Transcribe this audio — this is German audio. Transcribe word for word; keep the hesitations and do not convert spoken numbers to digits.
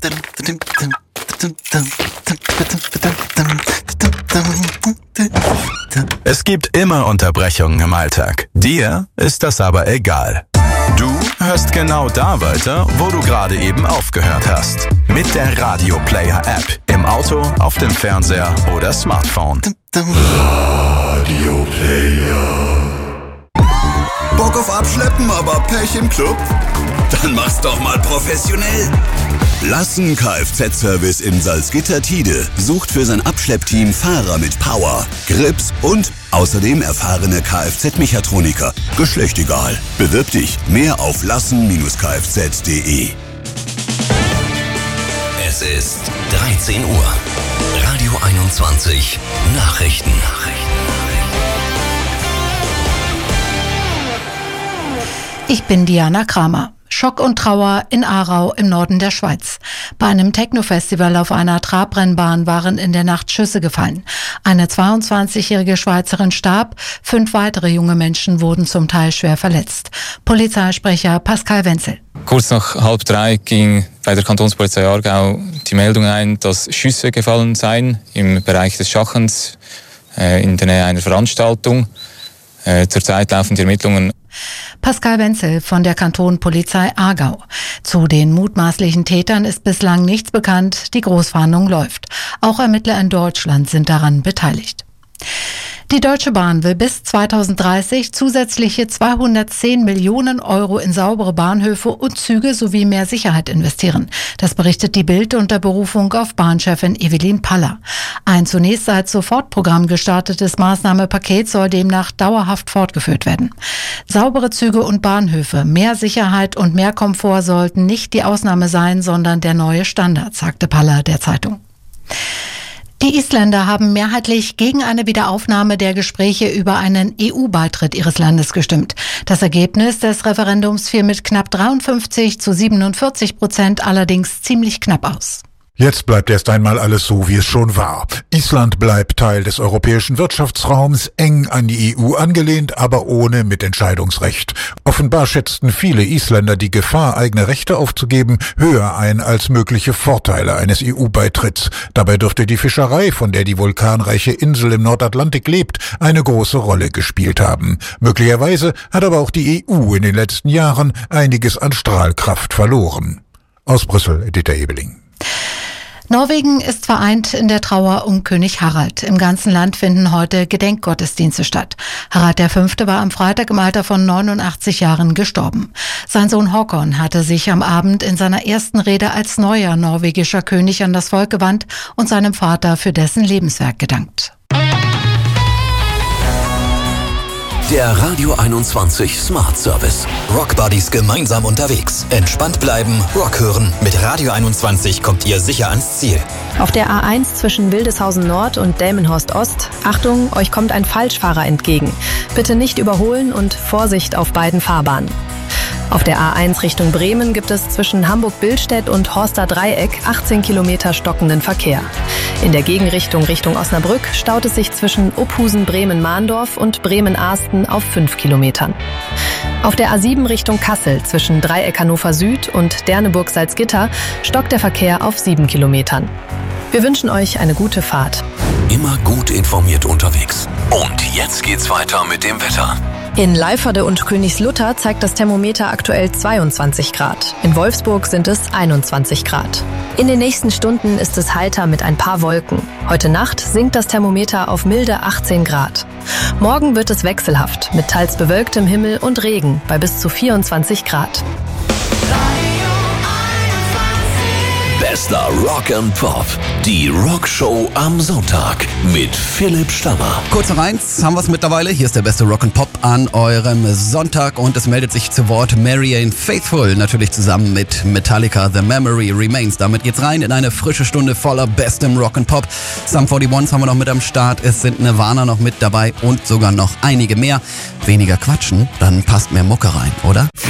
Es gibt immer Unterbrechungen im Alltag. Dir ist das aber egal. Du hörst genau da weiter, wo du gerade eben aufgehört hast. Mit der Radio Player App. Im Auto, auf dem Fernseher oder Smartphone. Radio Player. Bock auf Abschleppen, aber Pech im Club? Dann mach's doch mal professionell. Lassen Kfz-Service in Salzgitter-Tide sucht für sein Abschleppteam Fahrer mit Power, Grips und außerdem erfahrene Kfz-Mechatroniker. Geschlecht egal. Bewirb dich. Mehr auf lassen Kfz punkt de. Es ist dreizehn Uhr. Radio einundzwanzig. Nachrichten. Ich bin Diana Kramer. Schock und Trauer in Aarau im Norden der Schweiz. Bei einem Techno-Festival auf einer Trabrennbahn waren in der Nacht Schüsse gefallen. Eine zweiundzwanzigjährige Schweizerin starb, fünf weitere junge Menschen wurden zum Teil schwer verletzt. Polizeisprecher Pascal Wenzel. Kurz nach halb drei ging bei der Kantonspolizei Aargau die Meldung ein, dass Schüsse gefallen seien im Bereich des Schachens äh, in der Nähe einer Veranstaltung. Äh, zurzeit laufen die Ermittlungen. Pascal Wenzel von der Kantonpolizei Aargau. Zu den mutmaßlichen Tätern ist bislang nichts bekannt. Die Großfahndung läuft. Auch Ermittler in Deutschland sind daran beteiligt. Die Deutsche Bahn will bis zweitausenddreißig zusätzliche zweihundertzehn Millionen Euro in saubere Bahnhöfe und Züge sowie mehr Sicherheit investieren. Das berichtet die Bild unter Berufung auf Bahnchefin Evelyn Paller. Ein zunächst als Sofortprogramm gestartetes Maßnahmenpaket soll demnach dauerhaft fortgeführt werden. Saubere Züge und Bahnhöfe, mehr Sicherheit und mehr Komfort sollten nicht die Ausnahme sein, sondern der neue Standard, sagte Paller der Zeitung. Die Isländer haben mehrheitlich gegen eine Wiederaufnahme der Gespräche über einen E U-Beitritt ihres Landes gestimmt. Das Ergebnis des Referendums fiel mit knapp dreiundfünfzig zu siebenundvierzig Prozent allerdings ziemlich knapp aus. Jetzt bleibt erst einmal alles so, wie es schon war. Island bleibt Teil des europäischen Wirtschaftsraums, eng an die E U angelehnt, aber ohne Mitentscheidungsrecht. Offenbar schätzten viele Isländer die Gefahr, eigene Rechte aufzugeben, höher ein als mögliche Vorteile eines E U-Beitritts. Dabei dürfte die Fischerei, von der die vulkanreiche Insel im Nordatlantik lebt, eine große Rolle gespielt haben. Möglicherweise hat aber auch die E U in den letzten Jahren einiges an Strahlkraft verloren. Aus Brüssel, Dieter Ebeling. Norwegen ist vereint in der Trauer um König Harald. Im ganzen Land finden heute Gedenkgottesdienste statt. Harald der Fünfte war am Freitag im Alter von neunundachtzig Jahren gestorben. Sein Sohn Håkon hatte sich am Abend in seiner ersten Rede als neuer norwegischer König an das Volk gewandt und seinem Vater für dessen Lebenswerk gedankt. Der Radio einundzwanzig Smart Service. Rock Buddies gemeinsam unterwegs. Entspannt bleiben, Rock hören. Mit Radio einundzwanzig kommt ihr sicher ans Ziel. Auf der A eins zwischen Wildeshausen Nord und Delmenhorst Ost, Achtung, euch kommt ein Falschfahrer entgegen. Bitte nicht überholen und Vorsicht auf beiden Fahrbahnen. Auf der A eins Richtung Bremen gibt es zwischen Hamburg-Billstedt und Horster Dreieck achtzehn Kilometer stockenden Verkehr. In der Gegenrichtung Richtung Osnabrück staut es sich zwischen Uphusen-Bremen-Mahndorf und Bremen-Ahsten auf fünf Kilometern. Auf der A sieben Richtung Kassel zwischen Dreieck Hannover Süd und Derneburg-Salzgitter stockt der Verkehr auf sieben Kilometern. Wir wünschen euch eine gute Fahrt. Immer gut informiert unterwegs. Und jetzt geht's weiter mit dem Wetter. In Leiferde und Königslutter zeigt das Thermometer aktuell zweiundzwanzig Grad. In Wolfsburg sind es einundzwanzig Grad. In den nächsten Stunden ist es heiter mit ein paar Wolken. Heute Nacht sinkt das Thermometer auf milde achtzehn Grad. Morgen wird es wechselhaft mit teils bewölktem Himmel und Regen bei bis zu vierundzwanzig Grad. Bester Rock and Pop. Die Rockshow am Sonntag mit Philipp Stammer. Kurz nach eins haben wir es mittlerweile. Hier ist der beste Rock and Pop an eurem Sonntag und es meldet sich zu Wort Marianne Faithfull, natürlich zusammen mit Metallica, The Memory Remains. Damit geht's rein in eine frische Stunde voller bestem Rock and Pop. Sum einundvierzig haben wir noch mit am Start, es sind Nirvana noch mit dabei und sogar noch einige mehr. Weniger quatschen, dann passt mehr Mucke rein, oder?